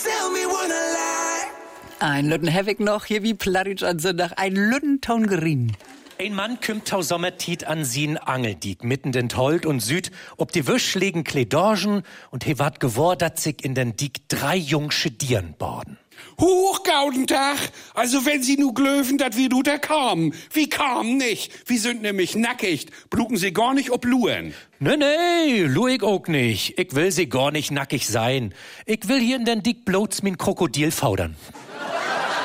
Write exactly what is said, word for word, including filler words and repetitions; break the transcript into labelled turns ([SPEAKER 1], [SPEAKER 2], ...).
[SPEAKER 1] tell me when I lie.
[SPEAKER 2] Ein Lütten Hevig noch, hier wie Plattitsch an Sonntag, ein Lütten Tongerin.
[SPEAKER 3] Ein Mann kümmt tau Sommertiet an sie'n Angeldiek, mitten den Told und Süd, ob die Wisch legen Kledorgen und he wat gewor, dat sich in den Diek drei jungsche Dieren borden.
[SPEAKER 4] Huch, Gaudentag! Also wenn Sie nu glöwen, dat wie du da kam. Wie kam nicht? Wir sind nämlich nackig. Bluken Sie gar nicht ob Luren.
[SPEAKER 3] Nee, nee, lu ich auch nicht. Ich will sie gar nicht nackig sein. Ich will hier in den Diek bloß min Krokodil faudern.